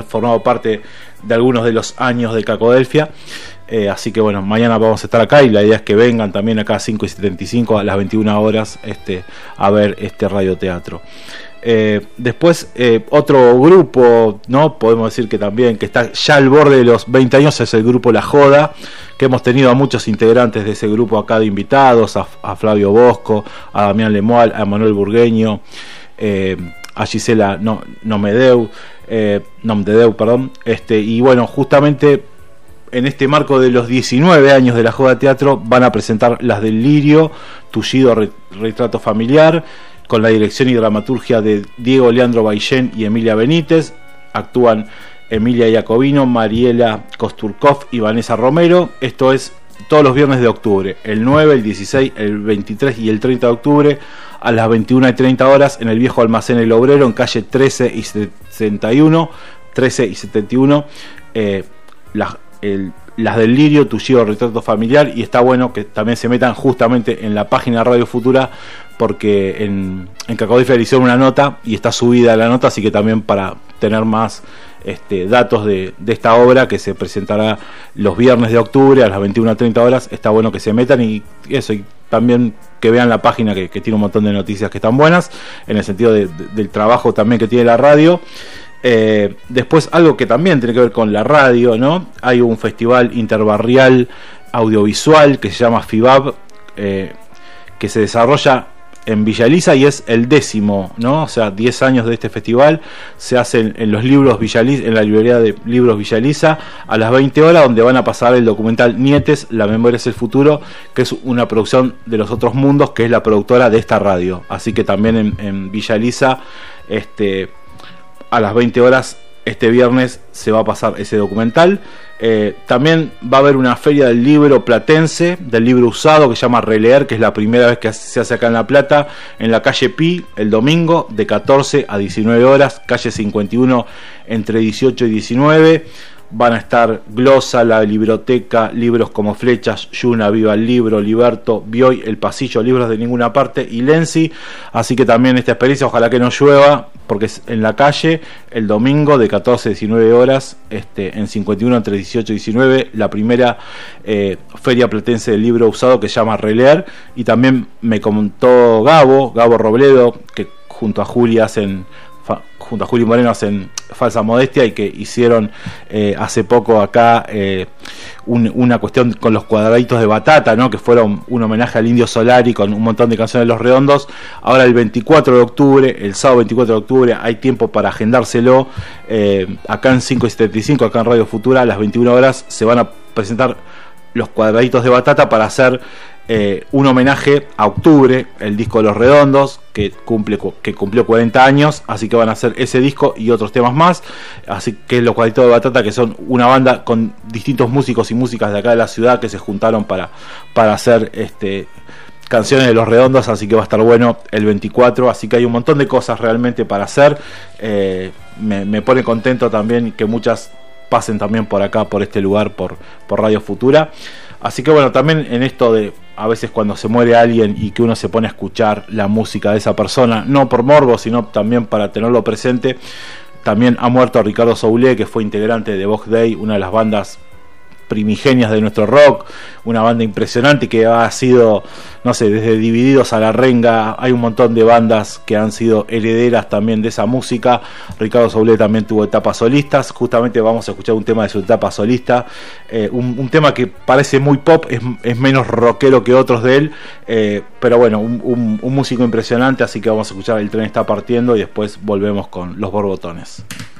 formado parte de algunos de los años de Cacodelfia. Así que bueno, mañana vamos a estar acá y la idea es que vengan también acá a 5:75 a las 21 horas a ver este radioteatro. Después otro grupo, ¿no? Podemos decir que también que está ya al borde de los 20 años es el grupo La Joda, que hemos tenido a muchos integrantes de ese grupo acá de invitados, a Flavio Bosco, a Damián Lemoal, a Manuel Burgueño, a Gisela Nomdedeu, perdón, y bueno, justamente en este marco de los 19 años de La Joda Teatro van a presentar Las del Lirio, Tullido Retrato Familiar, con la dirección y dramaturgia de Diego Leandro Baillén y Emilia Benítez. Actúan Emilia Iacobino, Mariela Kosturkov y Vanessa Romero. Esto es todos los viernes de octubre, el 9, el 16, el 23 y el 30 de octubre a las 21:30 horas en el viejo almacén El Obrero, en calle 13 y 71. Las del Lirio, Tullido Retrato Familiar, y está bueno que también se metan justamente en la página de Radio Futura, porque en Cacodelfia le hicieron una nota y está subida la nota, así que también para tener más datos de esta obra que se presentará los viernes de octubre a las 21:30 horas, está bueno que se metan y eso, y también que vean la página que tiene un montón de noticias que están buenas, en el sentido del trabajo también que tiene la radio. Después algo que también tiene que ver con la radio, ¿no? Hay un festival interbarrial audiovisual que se llama FIBAB, que se desarrolla en Villa Elisa y es el 10º, ¿no? O sea, 10 años de este festival. Se hace en los libros Villa Elisa, en la librería de libros Villa Elisa, a las 20 horas, donde van a pasar el documental Nietes, La memoria es el futuro, que es una producción de Los Otros Mundos, que es la productora de esta radio. Así que también en Villa Elisa, a las 20 horas este viernes se va a pasar ese documental. También va a haber una feria del libro platense, del libro usado, que se llama Releer, que es la primera vez que se hace acá en La Plata, en la calle Pi, el domingo de 14 a 19 horas, calle 51 entre 18 y 19. Van a estar Glosa, La Libroteca, Libros como Flechas, Yuna, Viva el Libro, Liberto, Bioy, El Pasillo, Libros de Ninguna Parte y Lenzi. Así que también esta experiencia, ojalá que no llueva, porque es en la calle, el domingo de 14 a 19 horas, en 51 entre 18 y 19, la primera feria platense del libro usado que se llama Releer. Y también me comentó Gabo Robledo, que junto a Juli Moreno hacen Falsa Modestia, y que hicieron hace poco acá una cuestión con los cuadraditos de batata, ¿no? Que fueron un homenaje al Indio Solari con un montón de canciones de Los Redondos. Ahora el 24 de octubre, el sábado 24 de octubre, hay tiempo para agendárselo, acá en 5:75, acá en Radio Futura, a las 21 horas se van a presentar los cuadraditos de batata para hacer un homenaje a Octubre, el disco de Los Redondos, que cumplió 40 años, así que van a hacer ese disco y otros temas más. Así que los Cuadritos de Batata, que son una banda con distintos músicos y músicas de acá de la ciudad que se juntaron para hacer canciones de Los Redondos, así que va a estar bueno el 24. Así que hay un montón de cosas realmente para hacer. Me pone contento también que muchas pasen también por acá, por este lugar, por Radio Futura. Así que bueno, también en esto de a veces cuando se muere alguien y que uno se pone a escuchar la música de esa persona, no por morbo, sino también para tenerlo presente, también ha muerto Ricardo Soule, que fue integrante de Vox Day, una de las bandas primigenias de nuestro rock, una banda impresionante que ha sido, no sé, desde Divididos a La Renga, hay un montón de bandas que han sido herederas también de esa música. Ricardo Soule también tuvo etapas solistas, justamente vamos a escuchar un tema de su etapa solista, un tema que parece muy pop, es menos rockero que otros de él, pero bueno, un músico impresionante, así que vamos a escuchar El tren está partiendo y después volvemos con Los Borbotones.